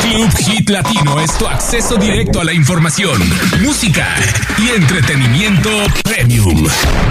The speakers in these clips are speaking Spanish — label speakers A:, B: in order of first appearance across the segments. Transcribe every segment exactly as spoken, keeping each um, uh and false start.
A: Club Hit Latino es tu acceso directo a la información, música y entretenimiento premium.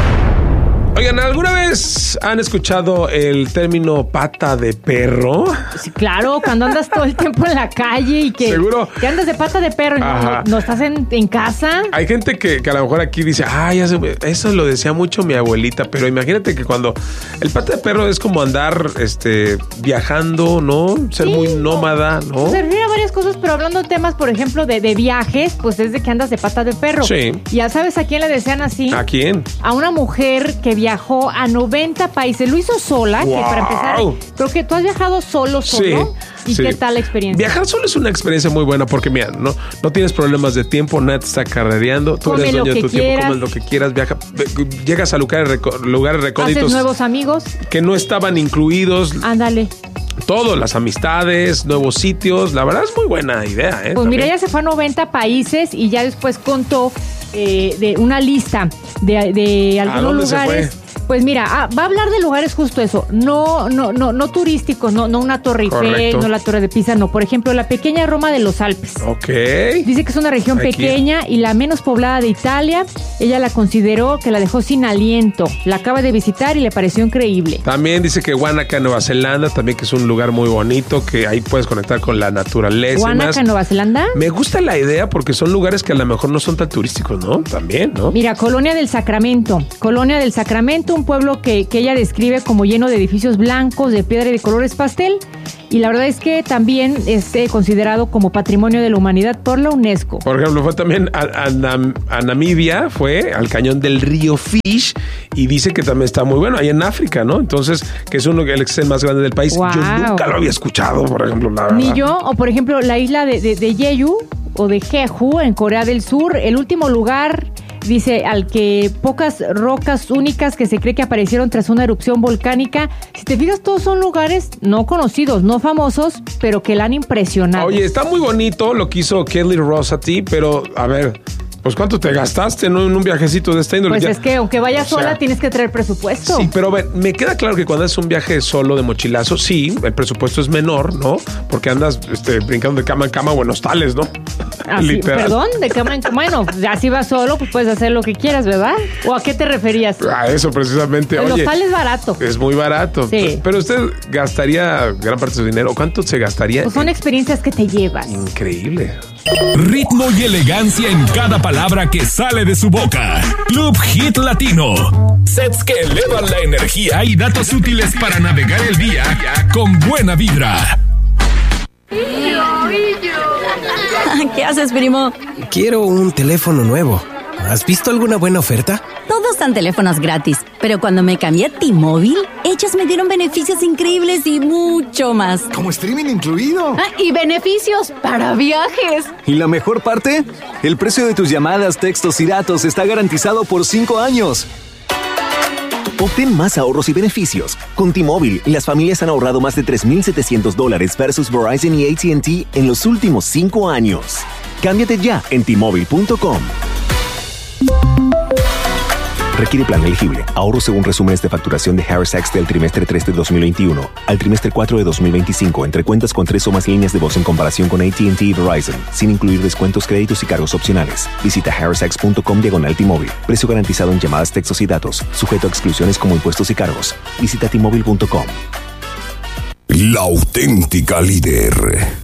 B: Oigan, ¿alguna vez han escuchado el término pata de perro?
C: Sí, claro, cuando andas todo el tiempo en la calle y que,
B: ¿Seguro?
C: que andas de pata de perro y no, no, no estás en, en casa.
B: Hay gente que, que a lo mejor aquí dice, ay, eso lo decía mucho mi abuelita, pero imagínate que cuando el pata de perro es como andar este, viajando, ¿no? Ser sí, muy nómada, ¿no?
C: Se refiere a varias cosas, pero hablando de temas, por ejemplo, de, de viajes, pues es de que andas de pata de perro.
B: Sí.
C: ¿Ya sabes a quién le desean así?
B: ¿A quién?
C: A una mujer que viajó a noventa países. Lo hizo sola, wow. Que para empezar, creo que tú has viajado solo, solo. Sí, ¿Y sí. qué tal la experiencia?
B: Viajar solo es una experiencia muy buena porque, mira, no, no tienes problemas de tiempo, nadie te está carrereando, tú
C: Come
B: eres dueño de tu
C: quieras.
B: tiempo, comes lo que quieras, viaja, llegas a lugares, lugares recónditos.
C: Haces nuevos amigos.
B: Que no estaban incluidos.
C: Ándale.
B: Todo, las amistades, nuevos sitios. La verdad es muy buena idea, ¿eh?
C: Pues
B: También.
C: mira, ella se fue a noventa países y ya después contó eh, de una lista de, de algunos
B: ¿A dónde
C: lugares.
B: Se fue?
C: Pues mira, ah, va a hablar de lugares justo eso, no, no, no, no turísticos, no, no una Torre Eiffel, no la Torre de Pisa, no. Por ejemplo, la pequeña Roma de los Alpes.
B: Ok.
C: Dice que es una región Aquí. pequeña y la menos poblada de Italia. Ella la consideró que la dejó sin aliento. La acaba de visitar y le pareció increíble.
B: También dice que Guanaca, Nueva Zelanda, también que es un lugar muy bonito, que ahí puedes conectar con la naturaleza.
C: Guanaca, Nueva Zelanda.
B: Me gusta la idea porque son lugares que a lo mejor no son tan turísticos, ¿no? También, ¿no?
C: Mira, Colonia del Sacramento. Colonia del Sacramento, un pueblo que que ella describe como lleno de edificios blancos, de piedra y de colores pastel. Y la verdad es que también es eh, considerado como Patrimonio de la Humanidad por la UNESCO.
B: Por ejemplo, fue también a, a, Nam, a Namibia, fue al cañón del río Fish y dice que también está muy bueno, ahí en África, ¿no? Entonces, que es uno el excel más grande del país.
C: Wow.
B: Yo nunca lo había escuchado, por ejemplo, la verdad.
C: Ni yo, o por ejemplo, la isla de, de, de Jeju o de Jeju en Corea del Sur, el último lugar... Dice, al que pocas rocas únicas que se cree que aparecieron tras una erupción volcánica. Si te fijas, todos son lugares no conocidos, no famosos, pero que la han impresionado.
B: Oye, está muy bonito lo que hizo Kelly Rosati, pero a ver... Pues, ¿cuánto te gastaste, no, en un viajecito de esta índole?
C: Pues
B: ya,
C: es que, aunque vayas
B: o sea,
C: sola, tienes que traer presupuesto.
B: Sí, pero a ver, me queda claro que cuando es un viaje solo de mochilazo, sí, el presupuesto es menor, ¿no? Porque andas este, brincando de cama en cama o en hostales, ¿no?
C: Así,
B: literal.
C: Perdón, de cama en cama. Bueno, ya si vas solo, pues puedes hacer lo que quieras, ¿verdad? ¿O a qué te referías?
B: A eso, precisamente.
C: El
B: Oye,
C: hostal es barato.
B: Es muy barato.
C: Sí.
B: Pero usted gastaría gran parte de su dinero. ¿Cuánto se gastaría?
C: Pues son experiencias que te llevas.
B: Increíble.
A: Ritmo y elegancia en cada palabra que sale de su boca. Club Hit Latino. Sets que elevan la energía y datos útiles para navegar el día con buena vibra.
D: ¿Qué haces, primo?
E: Quiero un teléfono nuevo. ¿Has visto alguna buena oferta?
D: Todos dan teléfonos gratis, pero cuando me cambié a T-Mobile, ellos me dieron beneficios increíbles y mucho más.
F: ¿Como streaming incluido?
G: Ah, y beneficios para viajes.
H: ¿Y la mejor parte? El precio de tus llamadas, textos y datos está garantizado por cinco años.
I: Obtén más ahorros y beneficios. Con T-Mobile, las familias han ahorrado más de tres mil setecientos dólares versus Verizon y A T and T en los últimos cinco años. Cámbiate ya en T Mobile punto com. Requiere plan elegible. Ahorro según resúmenes de facturación de Harris X del trimestre tres de dos mil veintiuno al trimestre cuatro de dos mil veinticinco entre cuentas con tres o más líneas de voz en comparación con A T and T y Verizon, sin incluir descuentos, créditos y cargos opcionales. Visita harris x punto com diagonal T-Mobile. Precio garantizado en llamadas, textos y datos. Sujeto a exclusiones como impuestos y cargos. Visita T Mobile punto com.
J: La auténtica líder.